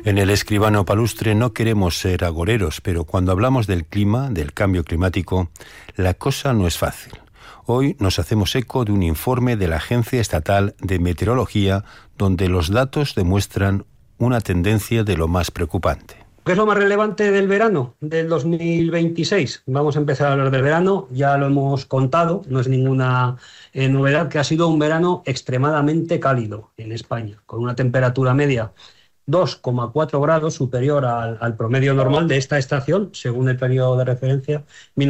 En el Escribano Palustre no queremos ser agoreros, pero cuando hablamos del clima, del cambio climático, la cosa no es fácil. Hoy nos hacemos eco de un informe de la Agencia Estatal de Meteorología donde los datos demuestran una tendencia de lo más preocupante. ¿Qué es lo más relevante del verano del 2026? Vamos a empezar a hablar del verano, ya lo hemos contado, no es ninguna novedad, que ha sido un verano extremadamente cálido en España, con una temperatura media 2,4 grados superior al promedio normal de esta estación, según el periodo de referencia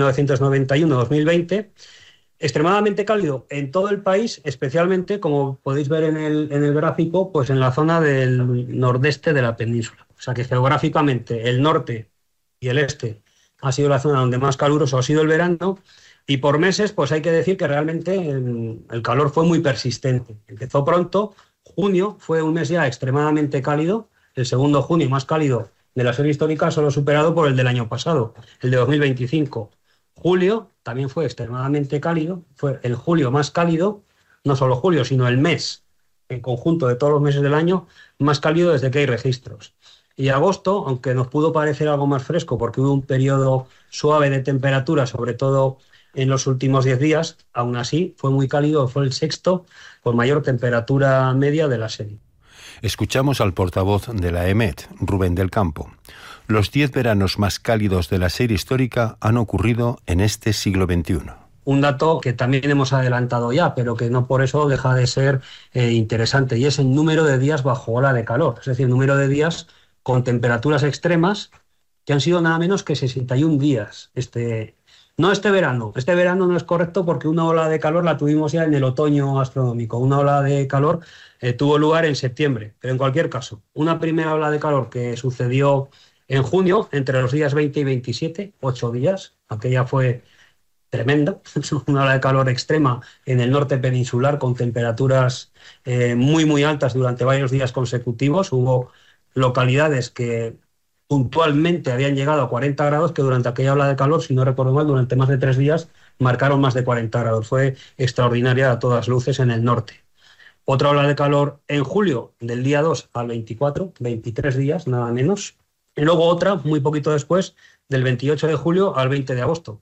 1991-2020. Extremadamente cálido en todo el país, especialmente, como podéis ver en el gráfico, pues en la zona del nordeste de la península. O sea que geográficamente el norte y el este ha sido la zona donde más caluroso ha sido el verano, y por meses pues hay que decir que realmente el calor fue muy persistente. Empezó pronto. Junio fue un mes ya extremadamente cálido, el segundo junio más cálido de la serie histórica, solo superado por el del año pasado, el de 2025. Julio también fue extremadamente cálido, fue el julio más cálido, no solo julio, sino el mes, en conjunto de todos los meses del año, más cálido desde que hay registros. Y agosto, aunque nos pudo parecer algo más fresco porque hubo un periodo suave de temperatura, sobre todo en los últimos 10 días, aún así fue muy cálido, fue el sexto con mayor temperatura media de la serie. Escuchamos al portavoz de la EMET, Rubén del Campo. Los 10 veranos más cálidos de la serie histórica han ocurrido en este siglo XXI. Un dato que también hemos adelantado ya, pero que no por eso deja de ser interesante, y es el número de días bajo ola de calor, es decir, el número de días con temperaturas extremas, que han sido nada menos que 61 días este verano. Este verano no es correcto porque una ola de calor la tuvimos ya en el otoño astronómico. Una ola de calor tuvo lugar en septiembre. Pero en cualquier caso, una primera ola de calor que sucedió en junio, entre los días 20 y 27, 8 días. Aquella fue tremenda. Una ola de calor extrema en el norte peninsular con temperaturas muy, muy altas durante varios días consecutivos. Hubo localidades que puntualmente habían llegado a 40 grados, que durante aquella ola de calor, si no recuerdo mal, durante más de 3 días marcaron más de 40 grados. Fue extraordinaria a todas luces en el norte. Otra ola de calor en julio, del día 2 al 24, 23 días, nada menos. Y luego otra, muy poquito después, del 28 de julio al 20 de agosto,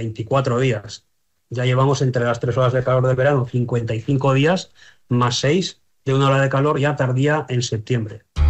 24 días. Ya llevamos entre las 3 olas de calor del verano 55 días, más 6 de una ola de calor ya tardía en septiembre.